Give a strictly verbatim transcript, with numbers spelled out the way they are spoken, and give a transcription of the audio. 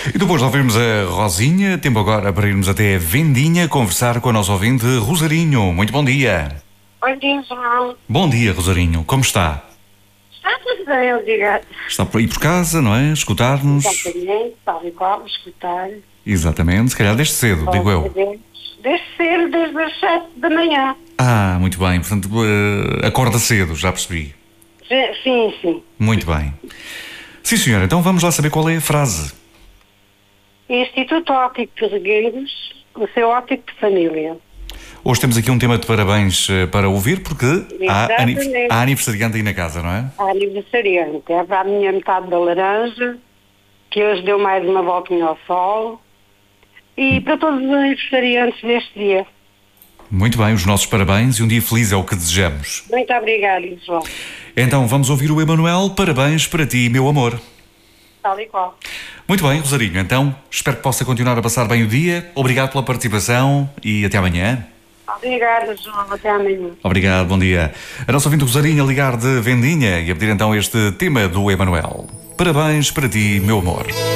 E depois de ouvirmos a Rosinha, tempo agora para irmos até a Vendinha conversar com a nossa ouvinte Rosarinho. Muito bom dia. Bom dia, João. Bom dia, Rosarinho. Como está? Está tudo bem, obrigado. Está por aí por casa, não é? Escutar-nos? Exatamente, tal e qual, escutar. Exatamente, se calhar desde cedo, digo eu. Desde cedo, desde as sete da manhã. Ah, muito bem. Portanto, uh, acorda cedo, já percebi. Sim, sim. Muito bem. Sim, senhora, então vamos lá saber qual é a frase. Instituto Óptico de Regueiros, o seu óptico de família. Hoje temos aqui um tema de parabéns uh, para ouvir, porque há, anif há aniversariante aí na casa, não é? Há aniversariante. É para a minha metade da laranja, que hoje deu mais uma voltinha ao sol. E para todos os aniversariantes deste dia. Muito bem, os nossos parabéns e um dia feliz é o que desejamos. Muito obrigada, João. Então vamos ouvir o Emanuel. Parabéns para ti, meu amor. Tal e qual. Muito bem, Rosarinho, então espero que possa continuar a passar bem o dia. Obrigado pela participação e até amanhã. Obrigada, João. Até amanhã. Obrigado, bom dia. A nossa ouvinte Rosarinho a ligar de Vendinha e a pedir então este tema do Emanuel. Parabéns para ti, meu amor.